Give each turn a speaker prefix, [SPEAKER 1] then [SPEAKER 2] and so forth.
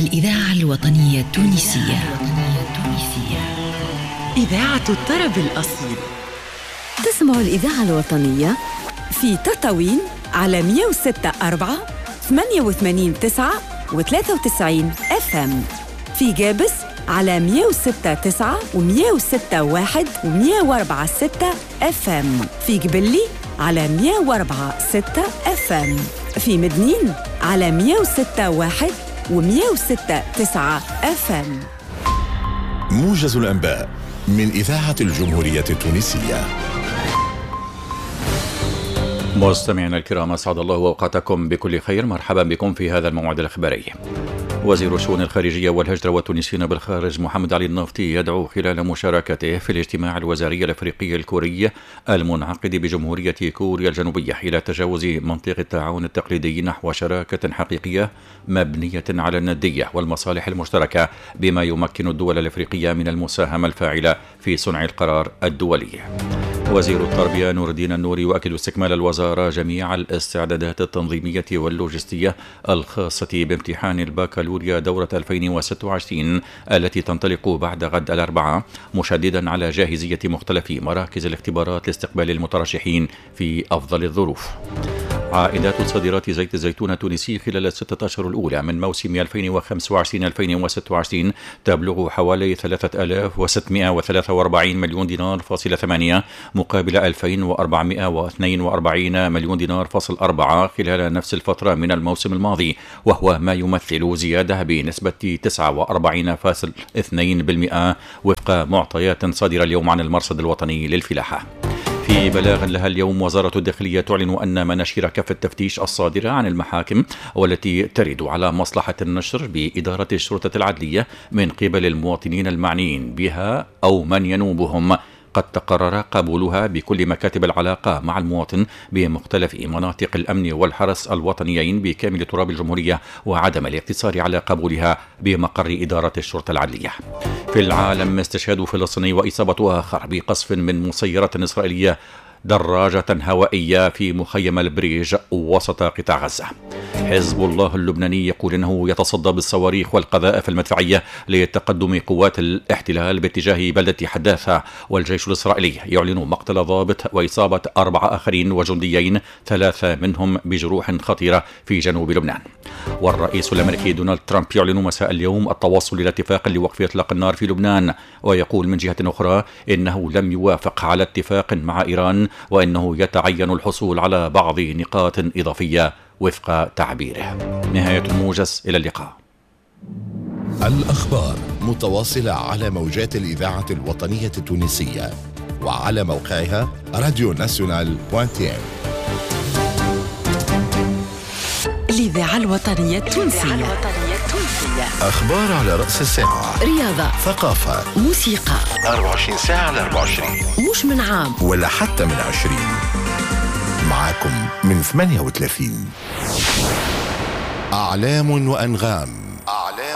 [SPEAKER 1] الإذاعة الوطنية التونسية.
[SPEAKER 2] إذاعة الطرب الأصيل.
[SPEAKER 3] تسمع الإذاعة الوطنية في تطاوين على 106.4 88.9 و93 FM، في جابس على 106.9 و106.1 و104.6 FM، في جبلي على 104.6 FM، في مدنين على 106.1 و106.9 FM.
[SPEAKER 4] موجز الأنباء من إذاعة الجمهورية التونسية.
[SPEAKER 5] مستمعينا الكرام، أسعد الله أوقاتكم بكل خير. مرحبا بكم في هذا الموعد الإخباري. وزير الشؤون الخارجية والهجرة والتونسيين بالخارج محمد علي النفطي يدعو خلال مشاركته في الاجتماع الوزاري الأفريقي الكوري المنعقد بجمهورية كوريا الجنوبية إلى تجاوز منطق التعاون التقليدي نحو شراكة حقيقية مبنية على الندية والمصالح المشتركة، بما يمكن الدول الأفريقية من المساهمة الفاعلة في صنع القرار الدولي. وزير التربية نور الدين النوري يؤكد استكمال الوزارة جميع الاستعدادات التنظيمية واللوجستية الخاصة بامتحان البكالوريا دورة 2026 التي تنطلق بعد غد الأربعاء، مشددا على جاهزية مختلف مراكز الاختبارات لاستقبال المترشحين في أفضل الظروف. عائدات صادرات زيت الزيتون التونسي خلال الستة أشهر الأولى من موسم 2025-2026 تبلغ حوالي 3643 مليون دينار فاصل 8 مقابل 2442 مليون دينار فاصل 4 خلال نفس الفترة من الموسم الماضي، وهو ما يمثل زيادة بنسبة 49.2% وفق معطيات صادرة اليوم عن المرصد الوطني للفلاحة. في بلاغ لها اليوم، وزارة الداخلية تعلن أن مناشير كف التفتيش الصادرة عن المحاكم والتي ترد على مصلحة النشر بإدارة الشرطة العدلية من قبل المواطنين المعنيين بها أو من ينوبهم قد تقرر قبولها بكل مكاتب العلاقة مع المواطن بمختلف مناطق الأمن والحرس الوطنيين بكامل تراب الجمهورية، وعدم الاقتصار على قبولها بمقر إدارة الشرطة العدلية. في العالم، استشهاد فلسطيني وإصابة آخر بقصف من مسيرة إسرائيلية دراجة هوائية في مخيم البريج وسط قطاع غزة. حزب الله اللبناني يقول إنه يتصدى بالصواريخ والقذائف المدفعية لتقدم قوات الاحتلال باتجاه بلدة حداثة، والجيش الإسرائيلي يعلن مقتل ضابط وإصابة 4 آخرين وجنديين 3 منهم بجروح خطيرة في جنوب لبنان. والرئيس الأمريكي دونالد ترامب يعلن مساء اليوم التوصل إلى اتفاق لوقف إطلاق النار في لبنان، ويقول من جهة أخرى إنه لم يوافق على اتفاق مع إيران، وإنه يتعين الحصول على بعض نقاط إضافية وفق تعبيره. نهاية الموجز، إلى اللقاء.
[SPEAKER 4] الأخبار متواصلة على موجات الإذاعة الوطنية التونسية وعلى موقعها radionational.tn.
[SPEAKER 2] الإذاعة الوطنية التونسية.
[SPEAKER 4] أخبار على رأس الساعة،
[SPEAKER 3] رياضة،
[SPEAKER 1] ثقافة، موسيقى،
[SPEAKER 4] 24 ساعة على 24،
[SPEAKER 3] مش من عام
[SPEAKER 4] ولا حتى من 20. معاكم من 38. أعلام وأنغام.